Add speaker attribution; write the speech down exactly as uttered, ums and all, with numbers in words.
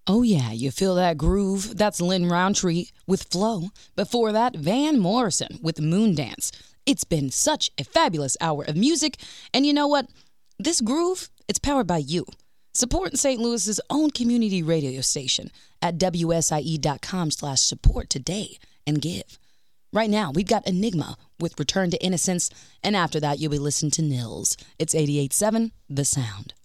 Speaker 1: Oh, yeah, you feel that groove? That's Lynn Roundtree with Flow. Before that, Van Morrison with Moondance. It's been such a fabulous hour of music, and you know what? This groove, it's powered by you. Support Saint Louis's own community radio station at W S I E dot com slash support today and give. Right now, we've got Enigma with Return to Innocence, and after that, you'll be listening to Nils. It's eighty-eight point seven, The Sound.